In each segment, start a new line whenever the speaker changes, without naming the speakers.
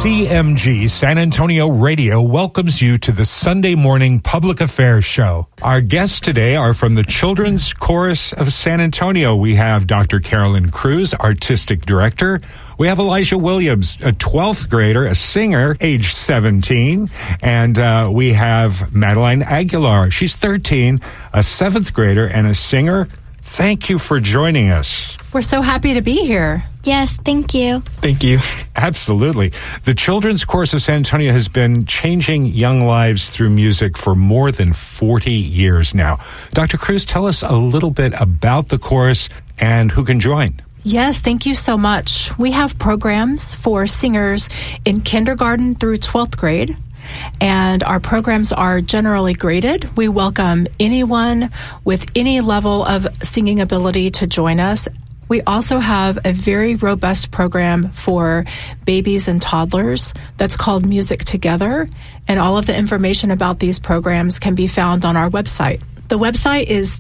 CMG San Antonio Radio welcomes you to the Sunday morning public affairs show. Our guests today are from the Children's Chorus of San Antonio. We have Dr. Carolyn Cruz, Artistic Director. We have Elijah Williams, a 12th grader, a singer, age 17. And we have Madeline Aguilar. She's 13, a 7th grader and a singer. Thank you for joining us.
We're so happy to be here.
Yes, thank you.
Thank you.
Absolutely. The Children's Chorus of San Antonio has been changing young lives through music for more than 40 years now. Dr. Cruz, tell us a little bit about the chorus and who can join.
Yes, thank you so much. We have programs for singers in kindergarten through 12th grade, and our programs are generally graded. We welcome anyone with any level of singing ability to join us. We also have a very robust program for babies and toddlers that's called Music Together, and all of the information about these programs can be found on our website. The website is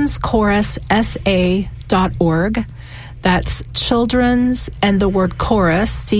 children'schorussa.org. That's children's and the word chorus,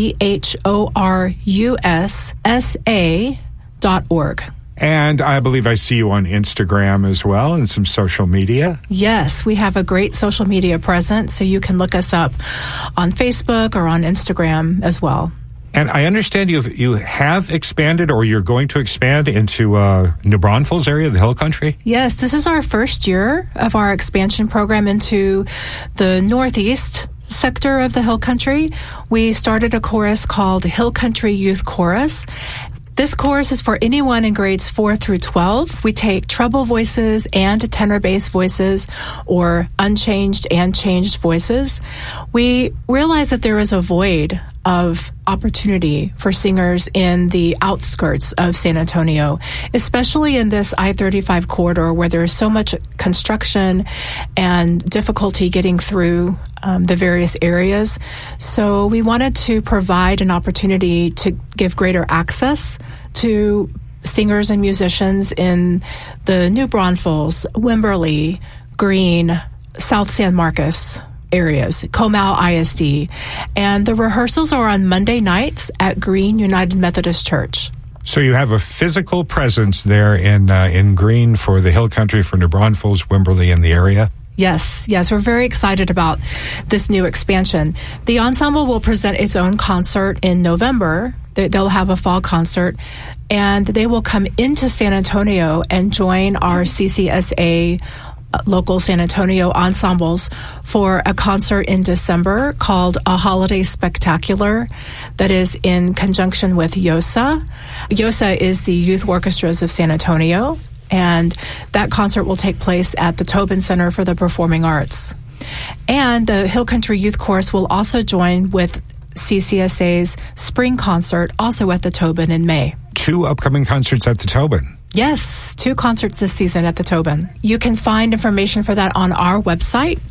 CHORUSSA.org.
And I believe I see you on Instagram as well and some social media.
Yes, we have a great social media presence, so you can look us up on Facebook or on Instagram as well.
And I understand you have expanded, or you're going to expand into New Braunfels area, the Hill Country?
Yes, this is our first year of our expansion program into the Northeast sector of the Hill Country. We started a chorus called Hill Country Youth Chorus. This chorus is for anyone in grades 4 through 12. We take treble voices and tenor bass voices, or unchanged and changed voices. We realize that there is a void of opportunity for singers in the outskirts of San Antonio, especially in this I-35 corridor where there is so much construction and difficulty getting through the various areas. So we wanted to provide an opportunity to give greater access to singers and musicians in the New Braunfels, Wimberley, Green, South San Marcos areas, Comal ISD. And the rehearsals are on Monday nights at Green United Methodist Church.
So you have a physical presence there in Green for the Hill Country, for New Braunfels, Wimberley, and the area?
Yes, we're very excited about this new expansion. The ensemble will present its own concert in November. They'll have a fall concert, and they will come into San Antonio and join our CCSA local San Antonio ensembles for a concert in December called A Holiday Spectacular that is in conjunction with YOSA. YOSA is the Youth Orchestras of San Antonio, and that concert will take place at the Tobin Center for the Performing Arts. And the Hill Country Youth Chorus will also join with CCSA's spring concert, also at the Tobin in May.
2 upcoming concerts at the Tobin.
Yes, 2 concerts this season at the Tobin. You can find information for that on our website,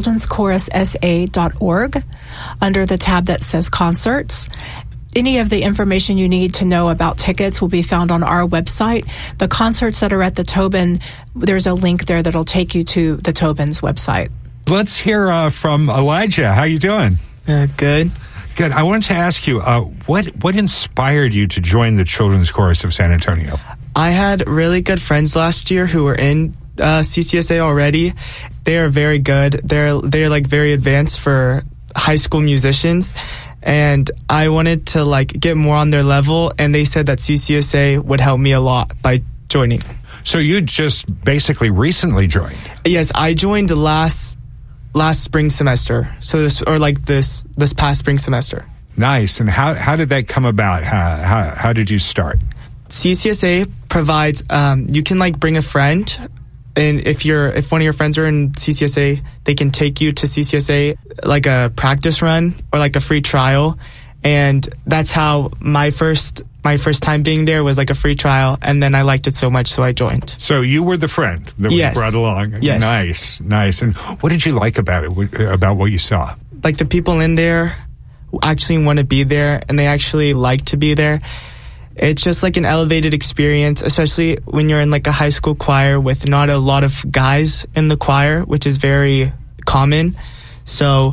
children'schorussa.org, under the tab that says concerts. Any of the information you need to know about tickets will be found on our website. The concerts that are at the Tobin, there's a link there that'll take you to the Tobin's website.
Let's hear from Elijah. How you doing?
Good.
Good. I wanted to ask you, what inspired you to join the Children's Chorus of San Antonio?
I had really good friends last year who were in CCSA already. They are very good. They're like very advanced for high school musicians, and I wanted to like get more on their level, and they said that CCSA would help me a lot by joining.
So you just basically recently joined?
Yes, I joined last spring semester. So this past spring semester.
Nice. And how did that come about? How did you start?
CCSA provides you can like bring a friend, and if one of your friends are in CCSA, they can take you to CCSA like a practice run or like a free trial, and that's how my first time being there was like a free trial, and then I liked it so much, so I joined.
So you were the friend that was brought along.
Yes.
Nice. And what did you like about it? About what you saw?
Like the people in there actually want to be there, and they actually like to be there. It's just like an elevated experience, especially when you're in like a high school choir with not a lot of guys in the choir, which is very common. So